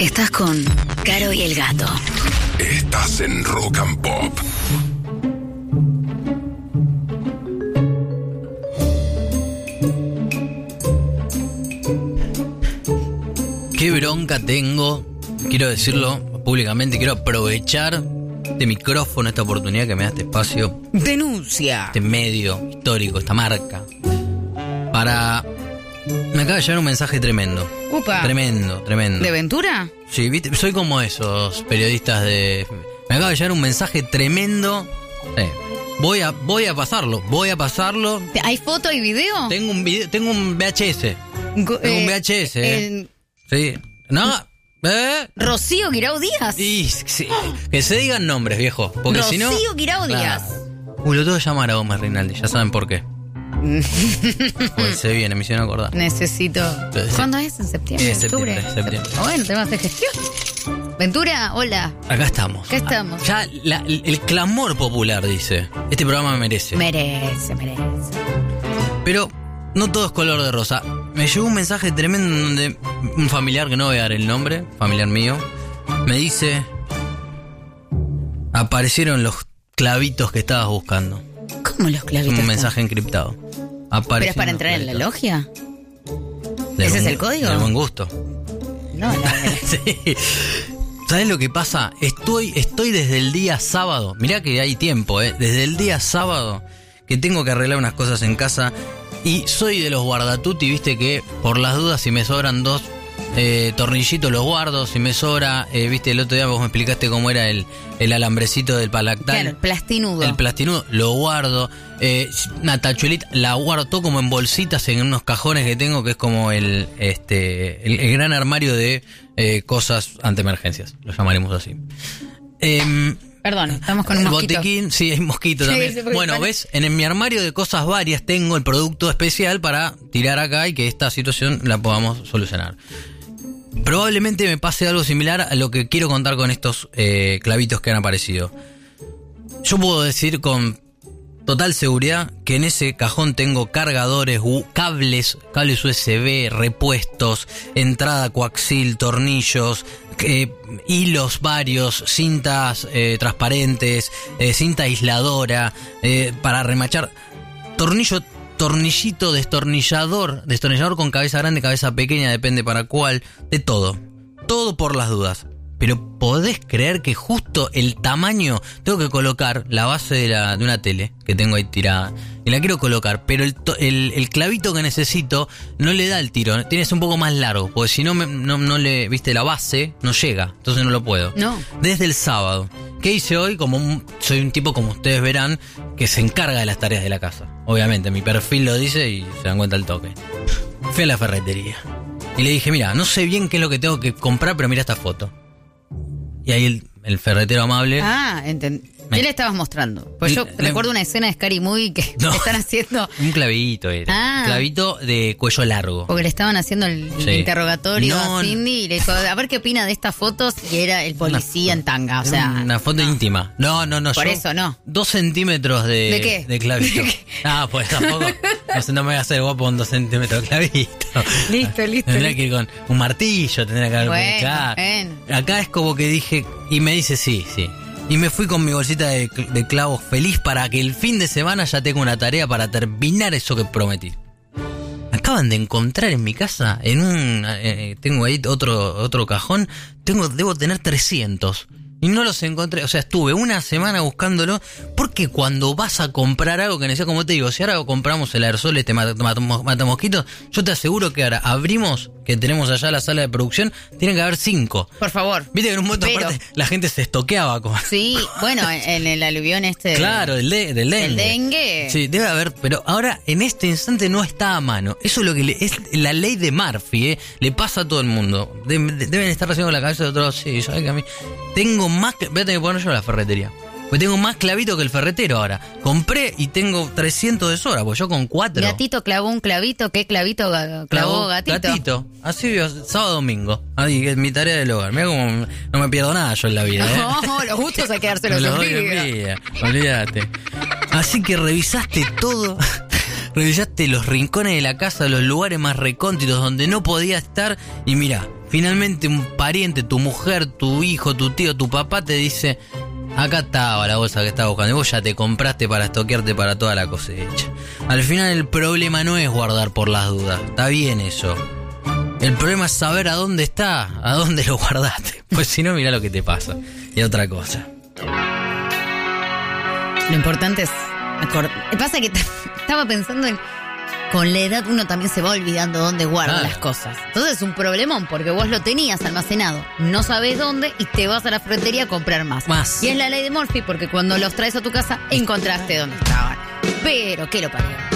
Estás con Caro y el Gato. Estás en Rock and Pop. Qué bronca tengo, quiero decirlo públicamente, quiero aprovechar este micrófono, esta oportunidad que me da este espacio. Denuncia. Este medio histórico, esta marca. Me acaba de llegar un mensaje tremendo. Upa. Tremendo. ¿De Ventura? Sí, ¿viste? Soy como esos periodistas de... Me acaba de llegar un mensaje tremendo. Voy a pasarlo. ¿Hay foto y video? Tengo un VHS. Tengo un VHS. Sí. No. Rocío Guirao Díaz. Sí, que se digan nombres, viejo. Porque si no... Rocío Guirao Díaz. Lo tengo que llamar a Gómez Rinaldi, ya saben por qué. Pues se viene, me hicieron acordar. Necesito... ¿Cuándo es? ¿En septiembre? Septiembre. Bueno, tenemos que hacer gestión. Ventura, hola. Acá estamos. ¿Qué estamos? Ya el clamor popular dice, este programa merece. Merece. Pero no todo es color de rosa. Me llegó un mensaje tremendo donde un familiar, que no voy a dar el nombre, familiar mío, me dice: aparecieron los clavitos que estabas buscando. ¿Cómo los clavitos? Un mensaje encriptado. ¿Pero es para entrar en la logia? ¿Ese es el código? De buen gusto. No. Sí. ¿Sabes lo que pasa? Estoy desde el día sábado. Mirá que hay tiempo, desde el día sábado que tengo que arreglar unas cosas en casa. Y soy de los guardatuti, viste, que por las dudas, si me sobran dos tornillitos los guardo. Si me sobra, viste, el otro día vos me explicaste cómo era el alambrecito del palactal. Claro, el plastinudo. El plastinudo, lo guardo. Una tachuelita, la guardo todo como en bolsitas en unos cajones que tengo, que es como el gran armario de cosas ante emergencias, lo llamaremos así. Perdón, estamos con un mosquito. Botiquín, sí, hay mosquito también. Bueno, ¿ves? En mi armario de cosas varias tengo el producto especial para tirar acá y que esta situación la podamos solucionar. Probablemente me pase algo similar a lo que quiero contar con estos clavitos que han aparecido. Yo puedo decir con total seguridad que en ese cajón tengo cargadores, cables USB, repuestos, entrada coaxil, tornillos, hilos varios, cintas transparentes, cinta aisladora para remachar, tornillito, destornillador con cabeza grande, cabeza pequeña, depende para cuál, de todo por las dudas. Pero ¿podés creer que justo el tamaño? Tengo que colocar la base de una tele que tengo ahí tirada y la quiero colocar, pero el clavito que necesito no le da el tiro, tiene que ser un poco más largo, porque si no, no le, viste, la base no llega, entonces no lo puedo. No. Desde el sábado. ¿Qué hice hoy? Soy un tipo, como ustedes verán, que se encarga de las tareas de la casa. Obviamente, mi perfil lo dice y se dan cuenta al toque. Fui a la ferretería y le dije: mira, no sé bien qué es lo que tengo que comprar, pero mira esta foto. Y ahí el ferretero amable... entendí. ¿Qué le estabas mostrando? Pues yo recuerdo una escena de Scary Movie que están haciendo... Un clavito era. Un clavito de cuello largo. Porque le estaban haciendo el interrogatorio a Cindy y le dijo: a ver qué opina de estas fotos. Y era el policía en tanga, o sea... Una foto íntima. No. Por eso no. 2 centímetros de... ¿De qué? De clavito. Pues tampoco... No me voy a hacer guapo con 2 centímetros de clavito. Listo. Tendría que ir con un martillo, tendría que haber... Bueno. Acá es como que dije... Y me dice sí. Y me fui con mi bolsita de clavos feliz para que el fin de semana ya tenga una tarea para terminar eso que prometí. Acaban de encontrar en mi casa, tengo ahí otro cajón, debo tener 300. Y no los encontré, o sea, estuve una semana buscándolo, porque cuando vas a comprar algo que necesitas, como te digo, si ahora compramos el aerosol, matamosquitos, yo te aseguro que ahora abrimos, que tenemos allá la sala de producción, tiene que haber 5. Por favor. Viste que en un momento aparte la gente se estoqueaba con... Sí, bueno, en el aluvión Claro, del dengue. El dengue. Sí, debe haber, pero ahora en este instante no está a mano. Eso es lo que es la ley de Murphy, le pasa a todo el mundo. Deben estar recibiendo la cabeza de otros. Sí, sabes que a mí tengo más... Voy a tener que poner yo la ferretería. Porque tengo más clavito que el ferretero ahora. Compré y tengo 300 de sobra, porque yo con 4. Gatito clavó un clavito. ¿Qué clavito clavó Gatito? Gatito. Así sábado, domingo. Ahí es mi tarea del hogar. Mira como no me pierdo nada yo en la vida. No, los gustos hay que dárselos en vida. Olvídate. Así que revisaste todo. revisaste los rincones de la casa, los lugares más recónditos donde no podía estar, y mirá, finalmente un pariente, tu mujer, tu hijo, tu tío, tu papá te dice: acá estaba la bolsa que estaba buscando, y vos ya te compraste para estoquearte para toda la cosecha. Al final el problema no es guardar por las dudas, está bien eso. El problema es saber a dónde está, a dónde lo guardaste. Pues si no, mirá lo que te pasa. Y otra cosa. Lo importante es pasa que estaba pensando en... Con la edad uno también se va olvidando dónde guarda las cosas. Entonces es un problemón, porque vos lo tenías almacenado, no sabés dónde, y te vas a la ferretería a comprar más. Y es la ley de Murphy, porque cuando los traes a tu casa, encontraste dónde estaban. Pero, ¿qué lo parió?